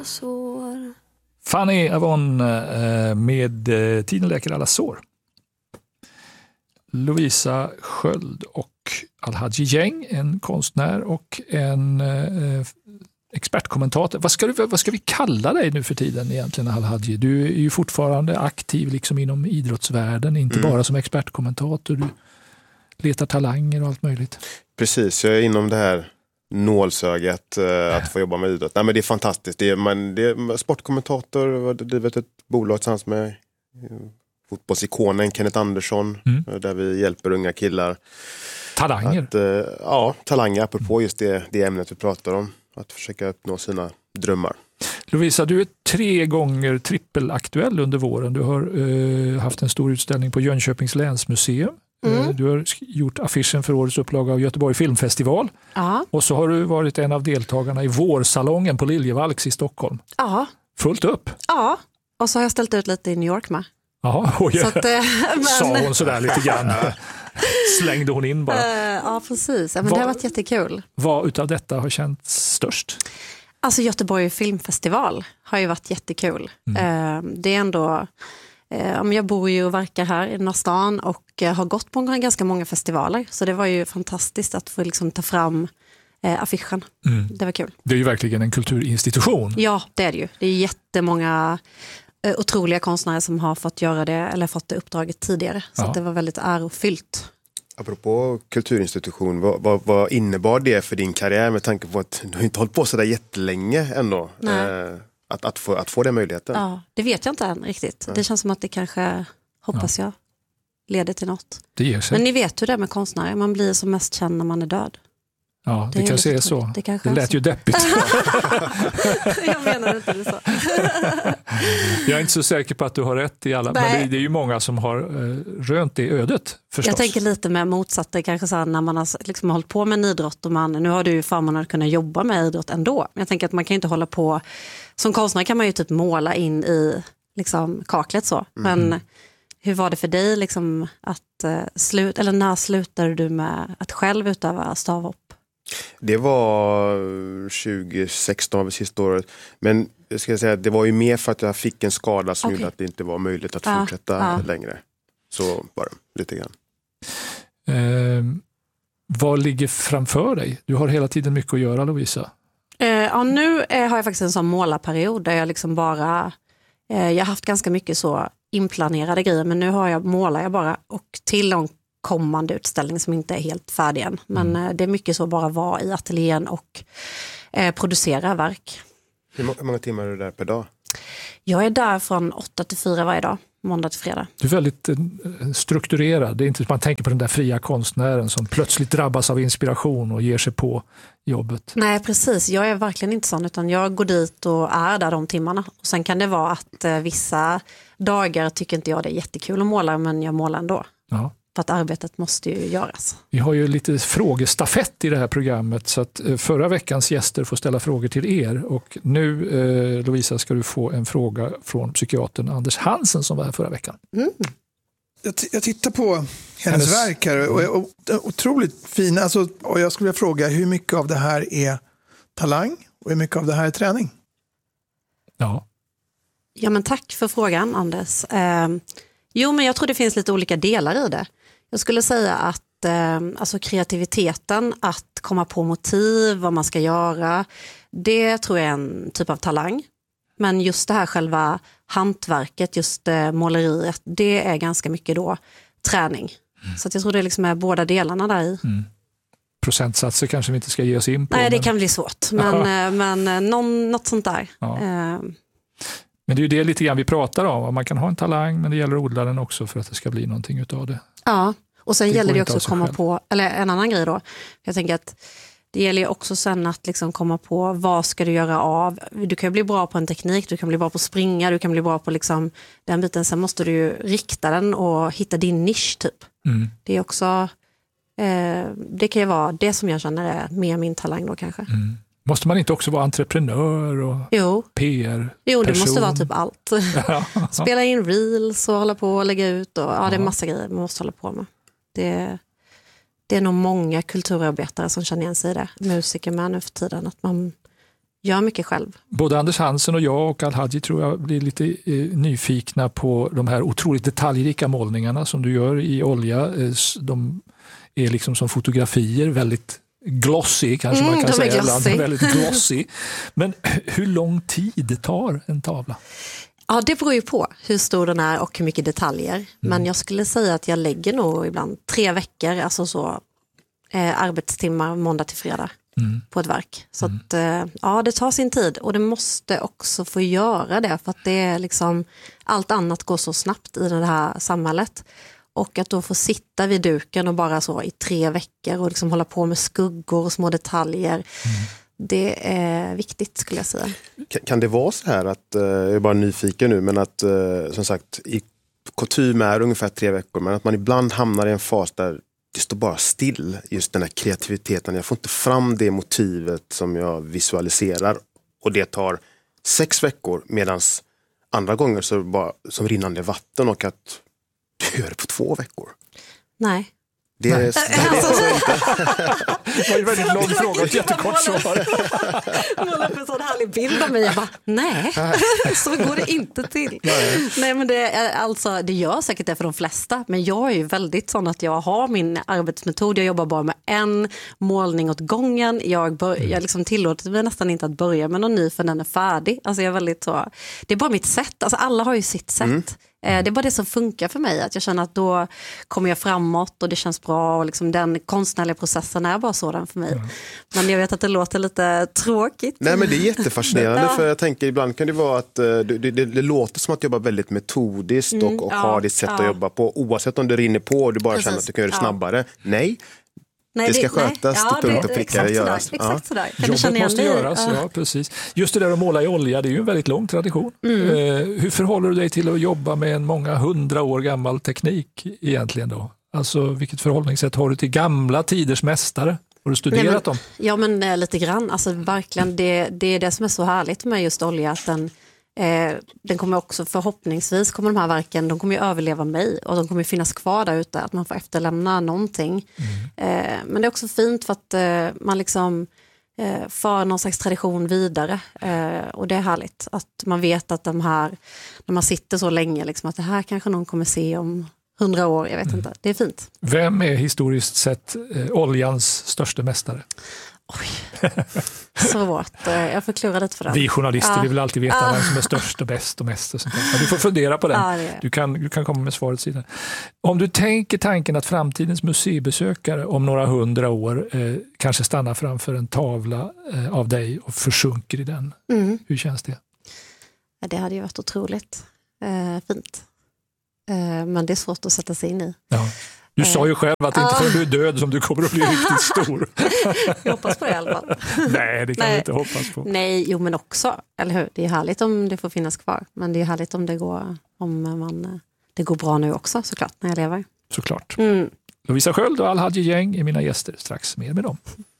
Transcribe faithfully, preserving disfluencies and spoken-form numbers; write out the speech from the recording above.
Sår. Fanny Avon med Tiden läker alla sår. Lovisa Sköld och Al-Hadji Gäng, en konstnär och en eh, expertkommentator. Vad ska, du, vad ska vi kalla dig nu för tiden egentligen, Al-Hadji? Du är ju fortfarande aktiv liksom inom idrottsvärlden, inte mm. bara som expertkommentator. Du letar talanger och allt möjligt. Precis, jag är inom det här nålsögat eh, att få jobba med idrott. Nej, men det är fantastiskt. Det är, man, det är sportkommentator, jag driver ett bolag tillsammans med eh, fotbollsikonen Kenneth Andersson, mm. eh, där vi hjälper unga killar. Talanger? Att, eh, ja, talanger, apropå just det, det ämnet vi pratar om. Att försöka uppnå sina drömmar. Lovisa, du är tre gånger trippelaktuell under våren. Du har eh, haft en stor utställning på Jönköpings länsmuseum. Mm. Du har gjort affischen för årets upplaga av Göteborg Filmfestival. Aha. Och så har du varit en av deltagarna i vårsalongen på Liljevalchs i Stockholm. Ja. Fullt upp. Ja, och så har jag ställt ut lite i New York med. Jaha, oj. Så att, äh, men... Sa hon sådär lite grann. Slängde hon in bara. Uh, ja, precis. Men vad, det har varit jättekul. Vad utav detta har känts störst? Alltså Göteborg Filmfestival har ju varit jättekul. Mm. Uh, det är ändå... Uh, jag bor ju och verkar här i den här stan och uh, har gått på ganska många festivaler. Så det var ju fantastiskt att få liksom, ta fram uh, affischen. Mm. Det var kul. Det är ju verkligen en kulturinstitution. Ja, det är det ju. Det är jättemånga uh, otroliga konstnärer som har fått göra det eller fått det uppdraget tidigare. Så att det var väldigt ärofyllt. Apropå kulturinstitution, vad, vad, vad innebar det för din karriär med tanke på att du inte hållit på så där jättelänge ändå? Eh, att, att, få, att få den möjligheten? Ja, det vet jag inte än riktigt. Nej. Det känns som att det kanske, hoppas ja. jag, leder till något. Det ger sig. Men ni vet ju det med konstnärer, man blir som mest känd när man är död. Ja, det, det kanske är så. Det, det lät så. ju deppigt. Jag menar inte det så. Jag är inte så säker på att du har rätt i alla. Nej. Men det, det är ju många som har eh, rönt det ödet förstås. Jag tänker lite med motsatta kanske så här, när man har liksom hållit på med en idrott och man, nu har du ju förmånen att kunna jobba med idrott ändå. Men jag tänker att man kan inte hålla på, som konstnär kan man ju typ måla in i liksom kaklet så. Men mm. hur var det för dig liksom att uh, slut, eller när slutade du med att själv utöva stavhopp? Det var tjugo sexton var sista året. Men jag ska säga att det var ju mer för att jag fick en skada som okay. gjorde att det inte var möjligt att ja, fortsätta ja. längre. Så bara lite grann. Eh, vad ligger framför dig? Du har hela tiden mycket att göra, Lovisa. Eh, ja, nu eh, har jag faktiskt en sån målarperiod där jag liksom bara... Eh, jag har haft ganska mycket så inplanerade grejer, men nu har jag, målar jag bara och till en kommande utställning som inte är helt färdig än. Men mm. det är mycket så bara vara i ateljén och eh, producera verk. Hur må- många timmar är du där per dag? Jag är där från åtta till fyra varje dag, måndag till fredag. Du är väldigt eh, strukturerad. Det är inte som man tänker på den där fria konstnären som plötsligt drabbas av inspiration och ger sig på jobbet. Nej, precis. Jag är verkligen inte sån, utan jag går dit och är där de timmarna. Och sen kan det vara att eh, vissa dagar tycker inte jag det är jättekul att måla, men jag målar ändå. Ja. För att arbetet måste ju göras. Vi har ju lite frågestafett i det här programmet så att förra veckans gäster får ställa frågor till er. Och nu, eh, Lovisa, ska du få en fråga från psykiatern Anders Hansen som var här förra veckan. Mm. Jag, t- jag tittar på hennes, hennes verk här och är otroligt fina. Alltså, och jag skulle vilja fråga hur mycket av det här är talang och hur mycket av det här är träning? Ja. Ja, men tack för frågan, Anders. Eh, jo, men jag tror det finns lite olika delar i det. Jag skulle säga att eh, alltså kreativiteten, att komma på motiv, vad man ska göra, det tror jag är en typ av talang. Men just det här själva hantverket, just eh, måleriet, det är ganska mycket då träning. Mm. Så att jag tror det liksom är båda delarna där i. Mm. Procentsatser kanske vi inte ska ge oss in på. Nej, det men... kan bli svårt. Men, eh, men eh, någon, något sånt där. Ja. Eh, Men det är ju det lite grann vi pratar om. Man kan ha en talang, men det gäller att odla den också för att det ska bli någonting utav det. Ja, och sen det gäller det också att komma själv. på, eller en annan grej då. Jag tänker att det gäller ju också sen att liksom komma på vad ska du göra av. Du kan ju bli bra på en teknik, du kan bli bra på att springa, du kan bli bra på liksom den biten. Sen måste du ju rikta den och hitta din nisch typ. Mm. Det är också, eh, det kan ju vara det som jag känner är mer min talang då kanske. Mm. Måste man inte också vara entreprenör och jo. P R-person? Jo, det måste vara typ allt. Spela in reels och hålla på och lägga ut. Och, ja, det är massa grejer man måste hålla på med. Det, det är nog många kulturarbetare som känner igen sig i det. Musiker med nu för tiden. Att man gör mycket själv. Både Anders Hansen och jag och Al-Hadji tror jag blir lite eh, nyfikna på de här otroligt detaljrika målningarna som du gör i olja. Eh, de är liksom som fotografier, väldigt glossy kanske Mm, man kan de är säga. glossy. Ibland, väldigt glossy. Men hur lång tid tar en tavla? Ja, det beror ju på hur stor den är och hur mycket detaljer. Mm. Men jag skulle säga att jag lägger nog ibland tre veckor, alltså så eh, arbetstimmar måndag till fredag mm. på ett verk. Så mm. att eh, ja, det tar sin tid och det måste också få göra det för att det är liksom allt annat går så snabbt i det här samhället. Och att då få sitta vid duken och bara så i tre veckor och liksom hålla på med skuggor och små detaljer. Mm. Det är viktigt skulle jag säga. Kan, kan det vara så här att, eh, jag är bara nyfiken nu, men att eh, som sagt i kutym är ungefär tre veckor, men att man ibland hamnar i en fas där det står bara still, just den här kreativiteten. Jag får inte fram det motivet som jag visualiserar och det tar sex veckor medans andra gånger så bara som rinnande vatten och att du gör det på två veckor. Nej. Det är, det är alltså, det var en väldigt lång fråga och ett jättekort svar. Jag målar upp en sån härlig bild av mig. Jag bara, nej, så går det inte till. Nej, nej men det, är, alltså, det gör säkert det för de flesta. Men jag är ju väldigt sån att jag har min arbetsmetod. Jag jobbar bara med en målning åt gången. Jag, bör, jag liksom tillåter mig nästan inte att börja med någon ny för den är färdig. Alltså jag är väldigt så, det är bara mitt sätt. Alltså alla har ju sitt sätt. Mm. Det är bara det som funkar för mig, att jag känner att då kommer jag framåt och det känns bra och liksom den konstnärliga processen är bara sådan för mig. Mm. Men jag vet att det låter lite tråkigt. Nej, men det är jättefascinerande ja. För jag tänker ibland kan det vara att det, det, det låter som att jobba väldigt metodiskt mm, och, och ja, har ditt sätt ja. Att jobba på oavsett om det rinner på och du bara Precis. Känner att du kan göra det snabbare. Ja. Nej. Nej, det ska skötas ja, till punkt och pricka det göras. Sådär, exakt sådär. Kan Jobbet du måste igen göras, ja. Ja, precis. Just det där att måla i olja, det är ju en väldigt lång tradition. Mm. Eh, hur förhåller du dig till att jobba med en många hundra år gammal teknik egentligen då? Alltså vilket förhållningssätt har du till gamla tiders mästare? Har du studerat Nej, men, dem? Ja, men eh, lite grann. Alltså verkligen, det, det är det som är så härligt med just olja, att den Eh, den kommer också förhoppningsvis kommer de här verken, de kommer ju överleva mig och de kommer finnas kvar där ute, att man får efterlämna någonting. Mm. Eh, men det är också fint för att eh, man liksom eh, för någon slags tradition vidare eh, och det är härligt att man vet att de här, när man sitter så länge liksom, att det här kanske någon kommer se om hundra år, jag vet mm. inte, det är fint. Vem är historiskt sett eh, oljans största mästare? Oj, svårt. Jag får klura lite för det. Vi journalister ja. vill alltid veta ja. Vem som är störst och bäst och mest. Och sånt där. Du får fundera på den. Ja, du, kan, du kan komma med svaret sedan. Om du tänker tanken att framtidens museibesökare om några hundra år eh, kanske stannar framför en tavla eh, av dig och försjunker i den. Mm. Hur känns det? Ja, det hade ju varit otroligt eh, fint. Eh, men det är svårt att sätta sig in i. Ja. Du sa ju själv att det inte förrän du är död som du kommer att bli riktigt stor. Jag hoppas på det i alla fall. Nej, det kan Nej. vi inte hoppas på. Nej, jo men också, eller hur? Det är härligt om det får finnas kvar. Men det är härligt om det går, om man, det går bra nu också såklart när jag lever. Såklart. Mm. Lovisa Sköld och Al-Hadji Dieng är mina gäster. Strax mer med dem.